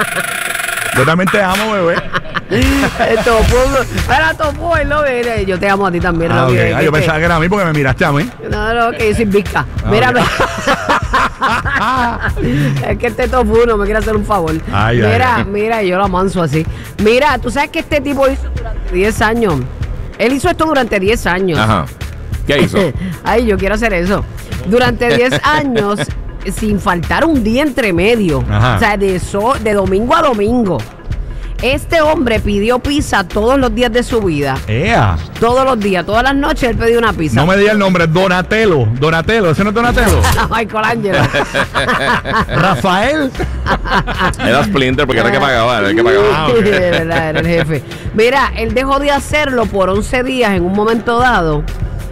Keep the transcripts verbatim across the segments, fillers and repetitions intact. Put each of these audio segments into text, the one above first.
Yo también te amo, bebé. Topo, para Topo, él lo ve. Yo te amo a ti también, ah, Rocky. okay. ah, Yo te... pensaba que era a mí porque me miraste a mí. No, no, que yo soy Vizca. Ah, Mira, okay. es que este Topo no me quiere hacer un favor. Ay, mira, ay. mira, yo lo amanso así. Mira, tú sabes que este tipo hizo durante diez años. Él hizo esto durante diez años. Ajá. ¿Qué hizo? Ay, yo quiero hacer eso. Durante diez años, sin faltar un día entre medio. Ajá. O sea, de, so, de domingo a domingo. Este hombre pidió pizza todos los días de su vida. Ea. Todos los días, todas las noches él pedía una pizza. No me diga el nombre, Donatello. Donatello, ¿ese no es Donatello? Michelangelo. Rafael. Era Splinter porque era el que pagaba, era el que pagaba. Ah, okay. De verdad, era el jefe. Mira, él dejó de hacerlo por once días en un momento dado.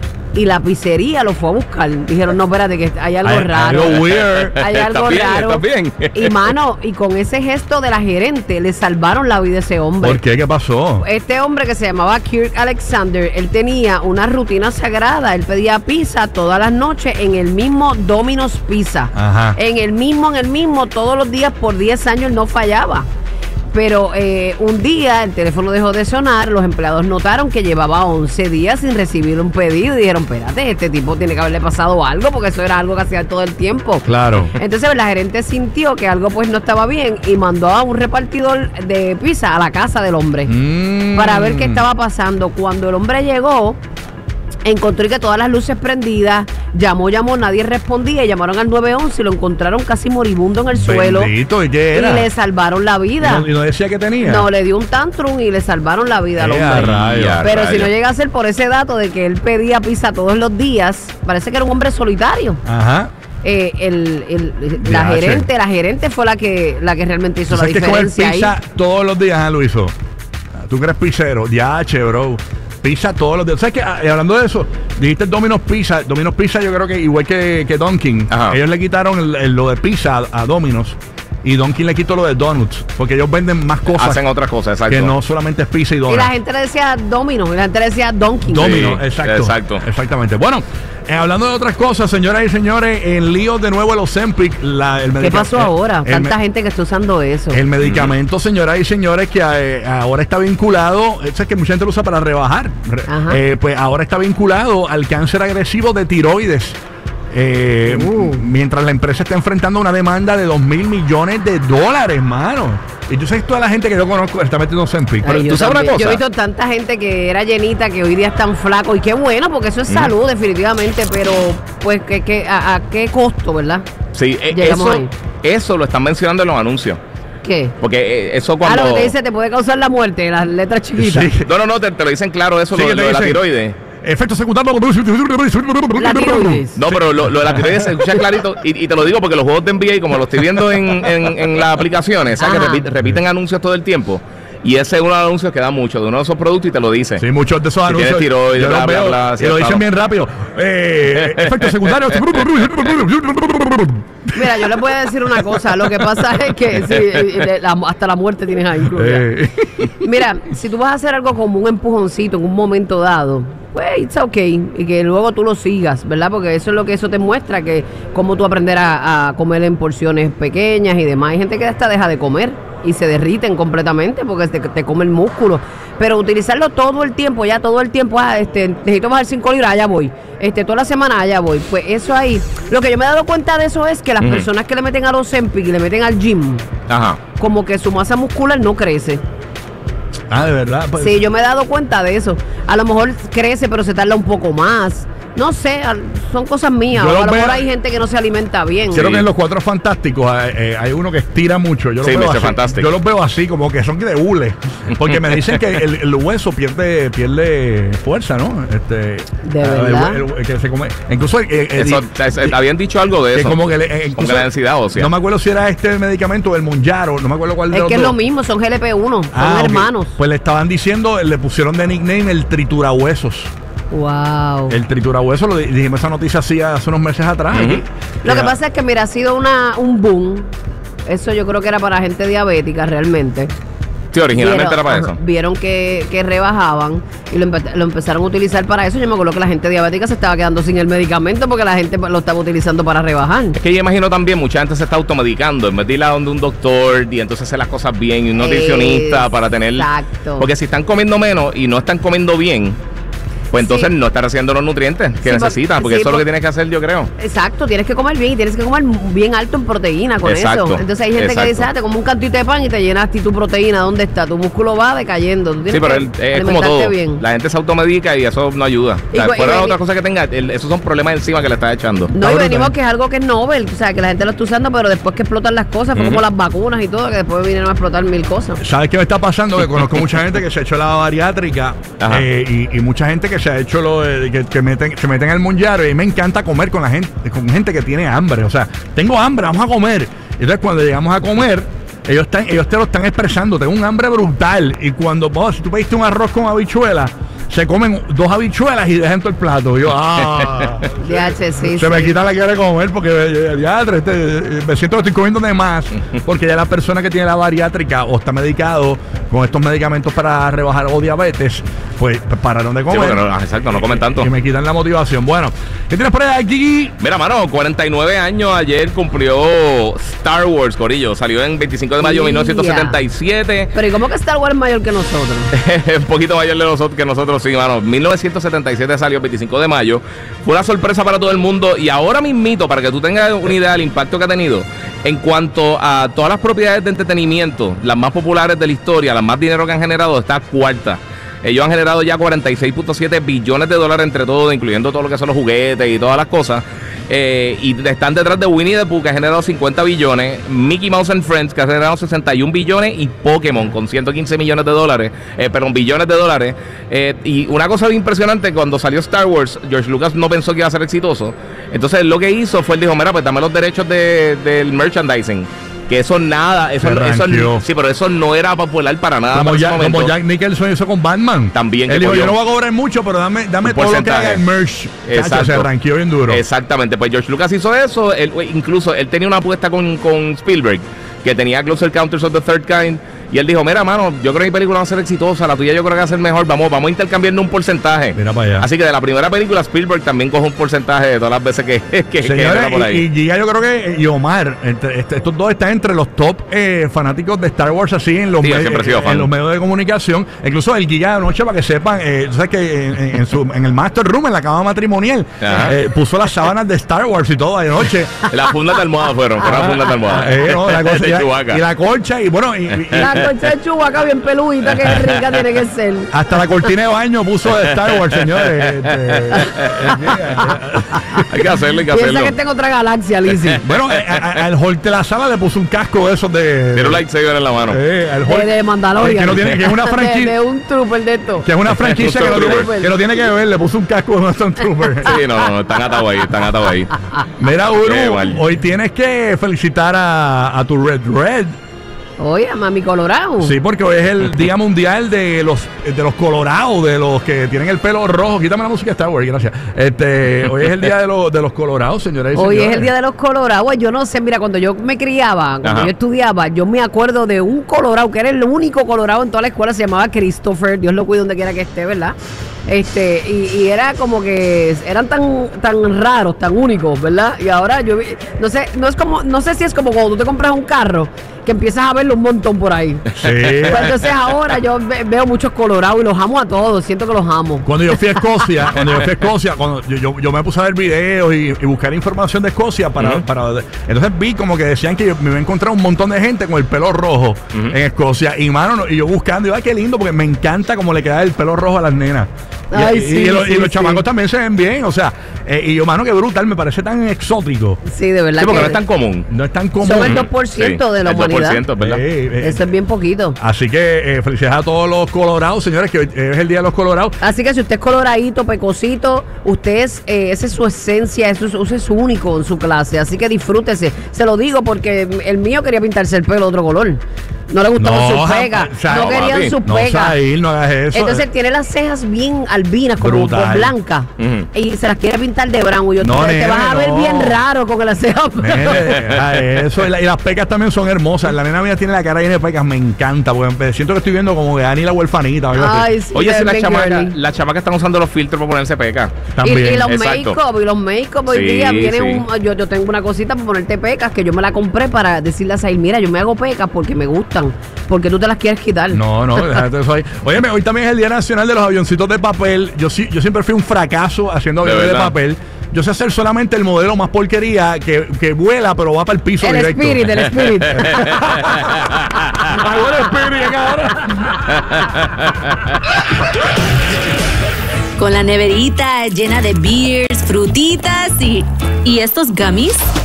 Y la pizzería lo fue a buscar. Dijeron, no, espérate, que hay algo Hay, raro. algo weird. Hay algo ¿Estás bien? raro. ¿Estás bien? Y mano, y con ese gesto de la gerente, le salvaron la vida a ese hombre. ¿Por qué? ¿Qué pasó? Este hombre que se llamaba Kirk Alexander, él tenía una rutina sagrada. Él pedía pizza todas las noches en el mismo Domino's Pizza. Ajá. En el mismo, en el mismo, todos los días por diez años no fallaba. Pero eh, un día el teléfono dejó de sonar, los empleados notaron que llevaba once días sin recibir un pedido y dijeron, espérate, este tipo tiene que haberle pasado algo porque eso era algo que hacía todo el tiempo. Claro. Entonces la gerente sintió que algo pues no estaba bien y mandó a un repartidor de pizza a la casa del hombre Mm. para ver qué estaba pasando. Cuando el hombre llegó, encontró que todas las luces prendidas, llamó, llamó, nadie respondía y llamaron al nueve once y lo encontraron casi moribundo en el suelo. Bendito, ¿y qué era? Y le salvaron la vida. ¿Y no, y no decía que tenía? No, le dio un tantrum y le salvaron la vida al Eh, hombre. a rayos. Pero a si no rayos. llega a ser por ese dato de que él pedía pizza todos los días, parece que era un hombre solitario. Ajá. Eh, el, el- la Viaje. gerente, la gerente fue la que la que realmente hizo ¿Tú la sabes que comer diferencia ahí. pizza todos los días, ah, lo hizo? ¿Tú que eres pizzero? Diache, bro. Pizza todos los días. ¿Sabes qué? Ah, y hablando de eso, dijiste el Domino's Pizza. Domino's Pizza yo creo que igual que, que Dunkin', Ajá. ellos le quitaron el- el- lo de pizza a, a Domino's y Dunkin' le quitó lo de donuts porque ellos venden más cosas Hacen otras cosas, exacto. que no solamente es pizza y Y donuts. la gente le decía Domino, y la gente le decía Donkey. Domino, Sí, exacto. exacto. Exactamente. Bueno, eh, hablando de otras cosas, señoras y señores, en líos de nuevo el Ozempic, la, el ¿Qué medica- pasó eh, ahora? el Tanta me- gente que está usando eso. El medicamento, señoras y señores, que eh, ahora está vinculado, es que mucha gente lo usa para rebajar, re- Ajá. eh, pues ahora está vinculado al cáncer agresivo de tiroides. Eh, Uh. Mientras la empresa está enfrentando una demanda de dos mil millones de dólares, mano. Y tú sabes toda la gente que yo conozco está metiendo Ozempic. Ay, Pero yo tú sabes una también. Yo he cosa. visto tanta gente que era llenita que hoy día están flacos. Y qué bueno, porque eso es salud, definitivamente. Pero, pues, ¿qué, qué, a, a qué costo, verdad? Sí, eh, Llegamos eso, ahí. eso lo están mencionando en los anuncios. ¿Qué? Porque eh, eso Ah, cuando... lo que te dice te puede causar la muerte, las letras chiquitas. Sí. No, no, no, te, te lo dicen claro eso, Sí, lo, que te lo de la dicen. tiroides. Efectos secundarios. La tiroides. No, pero lo, lo de la tiroides se escucha clarito y, y te lo digo porque los juegos de N B A, como lo estoy viendo en, en, en las aplicaciones, ¿sabes? Que Ajá. repi- repiten anuncios todo el tiempo. Y ese es uno de los anuncios que da mucho de uno de esos productos y te lo dice. Sí, muchos de esos Si anuncios. tienes tiroides, yo los bla, bla, veo bla, y lo dicen claro. bien rápido. Eh, efectos secundarios. Mira, yo les voy a decir una cosa. Lo que pasa es que sí, eh, la- hasta la muerte tienes ahí incluida. Eh. Mira, si tú vas a hacer algo como un empujoncito en un momento dado, pues it's okay, y que luego tú lo sigas, ¿verdad? Porque eso es lo que eso te muestra, que cómo tú aprender a, a comer en porciones pequeñas y demás. Hay gente que hasta deja de comer y se derriten completamente porque te, te come el músculo. Pero utilizarlo todo el tiempo, ya todo el tiempo, ah, este, necesito bajar cinco libras, allá voy. Este, toda la semana, allá voy. Pues eso ahí, lo que yo me he dado cuenta de eso es que las Ujú. personas que le meten a los Ozempic y le meten al gym, Ajá. como que su masa muscular no crece. Ah, de verdad. Pues, Sí, yo me he dado cuenta de eso. A lo mejor crece, pero se tarda un poco más. No sé, al- son cosas mías. Yo O lo a lo veo- mejor hay gente que no se alimenta bien. Creo Sí. que en los Cuatro Fantásticos eh, eh, hay uno que estira mucho. Yo los Sí, veo mister así. Fantastic. Yo los veo así, como que son de hule. Porque me dicen que el, el hueso pierde pierde fuerza, ¿no? Este, ¿De ah, el verdad? hue- el- que se come. Incluso eh, eh, Eso, di- es- es- habían dicho algo de que eso. como que le, eh, Como incluso- que la densidad ósea. No me acuerdo si era este medicamento o el Monjaro, no me acuerdo cuál de Es los que es dos. lo mismo, son G L P uno, son Ah, ok. hermanos. Pues le estaban diciendo, le pusieron de nickname el triturahuesos. Wow. El triturahuesos, lo di- dijimos esa noticia así hace unos meses atrás. Ujú. aquí. Lo que Eh, pasa es que, mira, ha sido una, un boom. Eso yo creo que era para gente diabética realmente. Sí, originalmente vieron, era para ajá, eso. Vieron que, que rebajaban y lo, empe lo empezaron a utilizar para eso. Yo me acuerdo que la gente diabética se estaba quedando sin el medicamento porque la gente lo estaba utilizando para rebajar. Es que yo imagino también, mucha gente se está automedicando en vez de ir a donde un doctor y entonces hacer las cosas bien y un nutricionista para tener... Exacto. Porque si están comiendo menos y no están comiendo bien, pues entonces sí. no están recibiendo los nutrientes que sí, necesitan, porque sí, eso es lo que tienes que hacer, yo creo. Exacto, tienes que comer bien y tienes que comer bien alto en proteína con exacto, eso. Entonces hay gente exacto. que dice, ah, te como un cantito de pan y te llenaste y tu proteína, ¿dónde está? Tu músculo va decayendo. Tú sí, pero el, es como todo. Bien. La gente se automedica y eso no ayuda. O sea, fuera de otra cosa que tenga, el, esos son problemas encima que le estás echando. No, y venimos que es algo que es novel, o sea, que la gente lo está usando, pero después que explotan las cosas, fue uh-huh. como las vacunas y todo, que después vinieron a explotar mil cosas. ¿Sabes qué me está pasando? Que conozco mucha gente que se ha hecho la bariátrica eh, y, y mucha gente que se ha hecho lo de Que, que meten, se meten al mundial y me encanta comer con la gente, con gente que tiene hambre. O sea, tengo hambre, vamos a comer. Y entonces cuando llegamos a comer, ellos, están, ellos te lo están expresando, tengo un hambre brutal. Y cuando vos, si tú pediste un arroz con habichuela, se comen dos habichuelas y dejan todo el plato. Y yo, ah, se, sí, se sí. me quita la cara de comer porque ya, este, me siento que estoy comiendo de más. Porque ya la persona que tiene la bariátrica o está medicado con estos medicamentos para rebajar o diabetes, pues pararon de comer. Sí, no, exacto, no comen tanto. Y me quitan la motivación. Bueno, ¿qué tienes por ahí, Gigi? Mira, mano, cuarenta y nueve años ayer cumplió Star Wars, corillo. Salió en veinticinco de mayo de mil novecientos setenta y siete. Pero ¿y cómo que Star Wars es mayor que nosotros? Un poquito mayor de nosotros que nosotros, sí, mano. mil novecientos setenta y siete salió el veinticinco de mayo. Fue una sorpresa para todo el mundo. Y ahora mismito, para que tú tengas una idea del impacto que ha tenido, en cuanto a todas las propiedades de entretenimiento, las más populares de la historia, las más dinero que han generado, está cuarta. Ellos han generado ya cuarenta y seis punto siete billones de dólares entre todo, incluyendo todo lo que son los juguetes y todas las cosas. Eh, y están detrás de Winnie the Pooh, que ha generado cincuenta billones, Mickey Mouse and Friends, que ha generado sesenta y un billones, y Pokémon, con ciento quince millones de dólares, eh, perdón, billones de dólares. Eh, y una cosa impresionante, cuando salió Star Wars, George Lucas no pensó que iba a ser exitoso. Entonces lo que hizo fue, él dijo, mira, pues dame los derechos de, del merchandising. Que eso nada, eso, eso sí, pero eso no era popular para nada. Como, para ya, ese como Jack Nicholson hizo con Batman. También. Él dijo, yo no voy a cobrar mucho, pero dame, dame todo lo que haga el merch. Exacto. Se ranqueó bien duro. Exactamente. Pues George Lucas hizo eso. Él, incluso él tenía una apuesta con, con Spielberg, que tenía Closer Encounters of the Third Kind. Y él dijo, mira, mano, yo creo que mi película va a ser exitosa, la tuya yo creo que va a ser mejor, vamos, vamos a intercambiando un porcentaje. Mira para allá. Así que de la primera película, Spielberg también coge un porcentaje de todas las veces que, que, Señores, que por ahí. Y, y ya yo creo que, y Omar, entre, este, estos dos están entre los top eh, fanáticos de Star Wars, así en los, sí, medios, en los medios de comunicación. Incluso el Giga anoche, para que sepan, eh, tú sabes que en, en, su, en el Master Room, en la cama matrimonial, eh, puso las sábanas de Star Wars y todo anoche. Las fundas de almohada fueron, fueron las fundas de almohada. Eh, no, la cosa, y, y la colcha, y bueno, y, y, la colcha de Chewbacca bien peludita, que rica tiene que ser. Hasta la cortina de baño puso de Star Wars, señores. Este, hay que hacerlo, hay que Piensa hacerlo. que está en otra galaxia, Lizzie. Bueno, a, a, al Hulk de la sala le puso un casco de esos de... Tiene un lightsaber en la mano. Eh, el Hulk, de, de Mandalorian. Que, no tiene, que es una franquicia... De, de un trooper de esto. Que es una franquicia que, no tiene, que no tiene que ver. Le puso un casco de un Stormtrooper. Sí, no, no, están atados ahí, están atados ahí. Mira, Uru, hoy tienes que felicitar a, a tu Red Red. Oye, a Mami Colorado. Sí, porque hoy es el Día Mundial de los de los colorados, de los que tienen el pelo rojo. Quítame la música de Star Wars, gracias. Este, hoy es el Día de los, de los colorados, señores y Hoy señores. es el Día de los Colorados. Yo no sé, mira, cuando yo me criaba, cuando Ajá. yo estudiaba, yo me acuerdo de un colorado, que era el único colorado en toda la escuela, se llamaba Christopher. Dios lo cuide donde quiera que esté, ¿verdad? Este, y, y era como que eran tan, tan raros, tan únicos, ¿verdad? Y ahora yo no sé, no es como, no sé si es como cuando tú te compras un carro, que empiezas a verlo un montón por ahí. Sí. Pues entonces ahora yo ve, veo muchos colorados y los amo a todos, siento que los amo. Cuando yo fui a Escocia, cuando yo fui a Escocia, cuando yo, yo, yo me puse a ver videos y, y buscar información de Escocia para, uh-huh. para entonces vi como que decían que yo, me iba a encontrar un montón de gente con el pelo rojo uh-huh. en Escocia. Y mano, y yo buscando, y ay, qué lindo, porque me encanta como le queda el pelo rojo a las nenas. Ay, y, sí, y, y, los, sí, y los sí. chamacos también se ven bien, o sea, eh, y yo, mano, que brutal, me parece tan exótico. Sí, de verdad. Sí, porque que no es tan común. No es tan común. Son el dos por ciento sí, de la el humanidad. dos por ciento, ¿verdad? Eh, eh, Eso es bien poquito. Así que eh, felicidades a todos los colorados, señores, que hoy es el Día de los Colorados. Así que si usted es coloradito, pecosito, usted es, eh, esa es su esencia, eso es, eso es único en su clase. Así que disfrútese. Se lo digo porque el mío quería pintarse el pelo de otro color. No le gustaron No, sus ja- pecas. o sea, no no, querían papi, sus No, pecas. Sahil, no hagas eso. Entonces tiene las cejas bien albinas, como Brutal. con blancas. Ujú. Y se las quiere pintar de brown. Y yo, No, te, te nene, vas a ver no. bien raro con las cejas. Nene, deja eso. Y, la- y las pecas también son hermosas. La nena mía tiene la cara llena de pecas, me encanta. Porque siento que estoy viendo como de Annie la huerfanita. o algo así. Ay, sí, Oye, se si ven las bien chamacas girly. las chamacas están usando los filtros para ponerse peca. Y, También. y los Exacto. make-up, y los make-up hoy Sí, día viene sí. un, yo, yo tengo una cosita para ponerte pecas que yo me la compré para decirle a Sahil, mira, yo me hago pecas porque me gustan, porque tú te las quieres quitar. No, no, déjate eso ahí. Óyeme, hoy también es el Día Nacional de los Avioncitos de Papel. Yo sí, yo siempre fui un fracaso haciendo ¿De aviones de, verdad? papel. Yo sé hacer solamente el modelo más porquería que, que vuela, pero va para el piso El directo. spirit, el spirit. Ay, bueno, spirit, cabrón. Con la neverita llena de beers, frutitas y... ¿Y estos gummies?